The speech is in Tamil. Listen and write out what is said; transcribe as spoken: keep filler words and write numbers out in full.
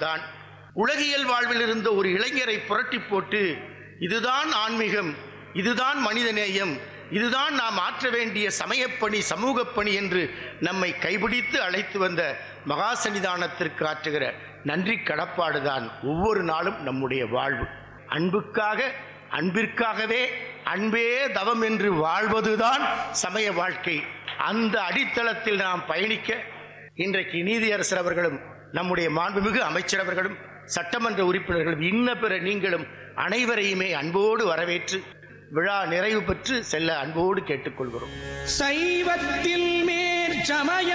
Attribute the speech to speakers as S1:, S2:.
S1: தான். உலகியல் வாழ்வில் இருந்த ஒரு இளைஞரை புரட்டி போட்டு இதுதான் ஆன்மீகம், இதுதான் மனிதநேயம், இதுதான் நாம் ஆற்ற வேண்டிய சமயப்பணி, சமூகப் பணி என்று நம்மை கைபிடித்து அழைத்து வந்த மகா சன்னிதானத்திற்கு ஆற்றுகிற நன்றி கடப்பாடுதான் ஒவ்வொரு நாளும் நம்முடைய வாழ்வு. அன்புக்காக, அன்பிற்காகவே, அன்பே தவம் என்று வாழ்வதுதான் சமய வாழ்க்கை. அந்த அடித்தளத்தில் நாம் பயணிக்க இன்றைக்கு நீதியரசர் அவர்களும் நம்முடைய மாண்புமிகு அமைச்சர் அவர்களும் சட்டமன்ற உறுப்பினர்களும் இன்ன பிற நீங்களும் அனைவரையுமே அன்போடு வரவேற்று விழா நிறைவு பெற்று செல்ல அன்போடு கேட்டுக்கொள்கிறோம்.
S2: சைவத்தில் மேற் சமய